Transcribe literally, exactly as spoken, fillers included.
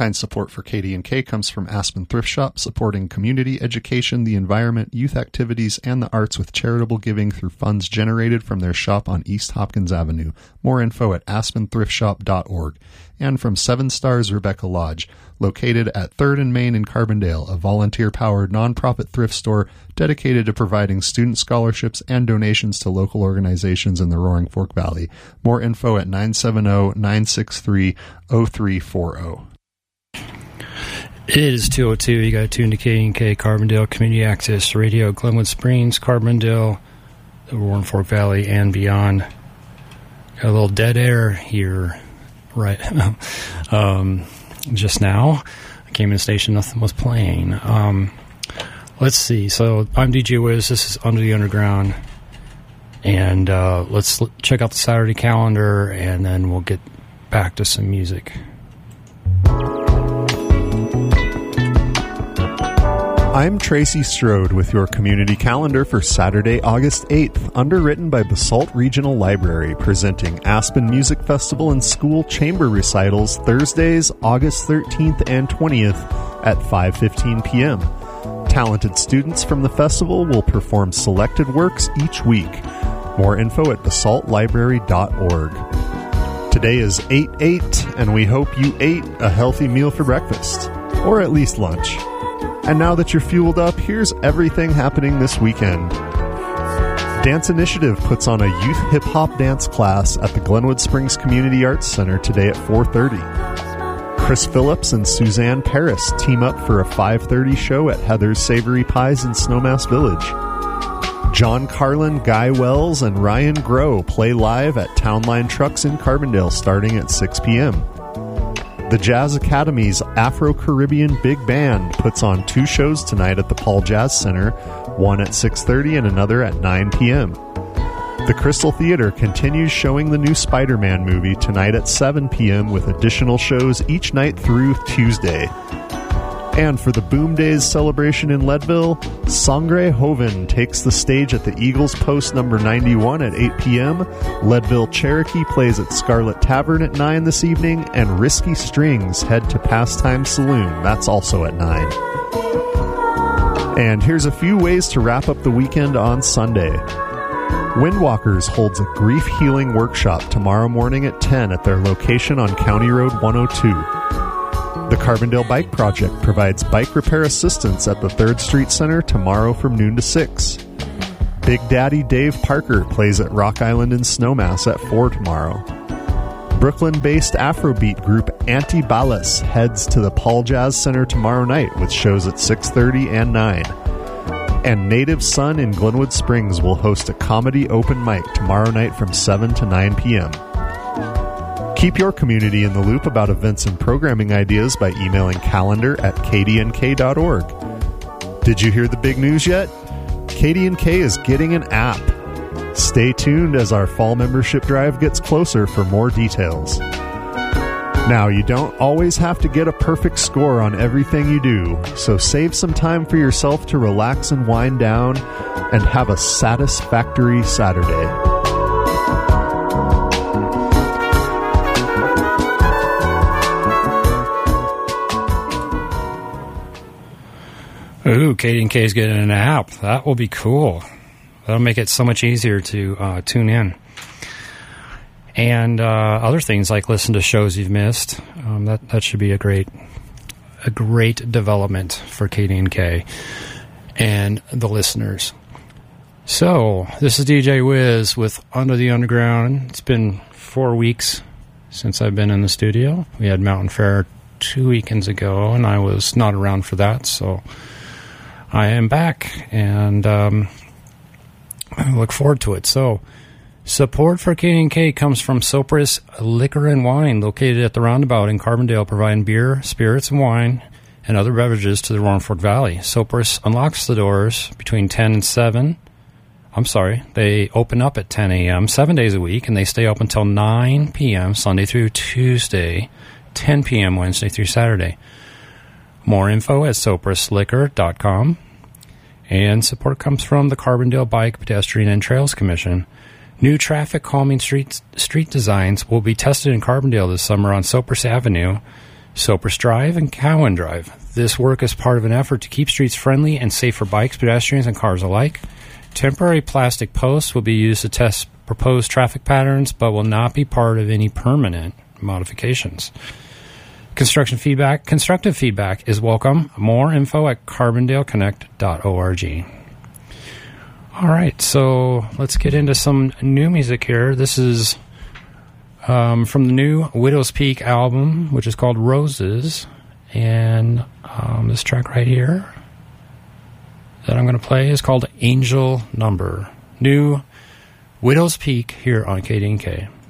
Kind support for K D and K comes from Aspen Thrift Shop, supporting community education, the environment, youth activities, and the arts with charitable giving through funds generated from their shop on East Hopkins Avenue. More info at aspen thrift shop dot org. And from Seven Stars Rebecca Lodge, located at third and Main in Carbondale, a volunteer-powered nonprofit thrift store dedicated to providing student scholarships and donations to local organizations in the Roaring Fork Valley. More info at nine seven zero, nine six three, zero three four zero. It is two oh two. You got tuned to K D and K Carbondale Community Access Radio, Glenwood Springs, Carbondale, the Roaring Fork Valley, and beyond. Got a little dead air here, right? um, just now, I came in the station, nothing was playing. Um, let's see. So I'm D J Wiz. This is Under the Underground, and uh, let's l- check out the Saturday calendar, and then we'll get back to some music. I'm Tracy Strode with your community calendar for Saturday, August eighth, underwritten by Basalt Regional Library, presenting Aspen Music Festival and School Chamber Recitals Thursdays, August thirteenth and twentieth at five fifteen p.m. Talented students from the festival will perform selected works each week. More info at basalt library dot org. Today is eight eight, and we hope you ate a healthy meal for breakfast, or at least lunch. And now that you're fueled up, here's everything happening this weekend. Dance Initiative puts on a youth hip-hop dance class at the Glenwood Springs Community Arts Center today at four thirty. Chris Phillips and Suzanne Paris team up for a five thirty show at Heather's Savory Pies in Snowmass Village. John Carlin, Guy Wells, and Ryan Groh play live at Townline Trucks in Carbondale starting at six p.m. The Jazz Academy's Afro-Caribbean Big Band puts on two shows tonight at the Paul Jazz Center, one at six thirty and another at nine p.m. The Crystal Theater continues showing the new Spider-Man movie tonight at seven p.m. with additional shows each night through Tuesday. And for the Boom Days celebration in Leadville, Sangre Joven takes the stage at the Eagles Post number ninety-one at eight p.m. Leadville Cherokee plays at Scarlet Tavern at nine this evening, and Risky Strings head to Pastime Saloon. That's also at nine. And here's a few ways to wrap up the weekend on Sunday. Windwalkers holds a grief healing workshop tomorrow morning at ten at their location on County Road one oh two. The Carbondale Bike Project provides bike repair assistance at the third Street Center tomorrow from noon to six. Big Daddy Dave Parker plays at Rock Island in Snowmass at four tomorrow. Brooklyn-based Afrobeat group Antibalas heads to the Paul Jazz Center tomorrow night with shows at six thirty and nine. And Native Son in Glenwood Springs will host a comedy open mic tomorrow night from seven to nine p.m. Keep your community in the loop about events and programming ideas by emailing calendar at k d n k dot org. Did you hear the big news yet? K D and K is getting an app. Stay tuned as our fall membership drive gets closer for more details. Now, you don't always have to get a perfect score on everything you do, so save some time for yourself to relax and wind down and have a satisfactory Saturday. Ooh, K D and K is getting an app. That will be cool. That'll make it so much easier to uh, tune in. And uh, other things like listen to shows you've missed. Um, that that should be a great a great development for K D and K and the listeners. So this is D J Wiz with Under the Underground. It's been four weeks since I've been in the studio. We had Mountain Fair two weekends ago, and I was not around for that, so I am back, and um, I look forward to it. So, support for K D and K comes from Sopris Liquor and Wine, located at the Roundabout in Carbondale, providing beer, spirits, and wine, and other beverages to the Roaring Fork Valley. Sopris unlocks the doors between ten and seven. I'm sorry, they open up at ten a.m. seven days a week, and they stay open until nine p.m. Sunday through Tuesday, ten p.m. Wednesday through Saturday. More info at sopris liquor dot com. And support comes from the Carbondale Bike, Pedestrian, and Trails Commission. New traffic calming street street designs will be tested in Carbondale this summer on Sopris Avenue Cypress Drive, and Cowan Drive. This work is part of an effort to keep streets friendly and safe for bikes, pedestrians, and cars alike. Temporary plastic posts will be used to test proposed traffic patterns, but will not be part of any permanent modifications. Construction feedback. Constructive feedback is welcome. More info at carbondale connect dot org. All right, so let's get into some new music here. This is um, from the new Widow's Peak album, which is called Roses. And um, this track right here that I'm going to play is called Angel Number. New Widow's Peak here on K D N K.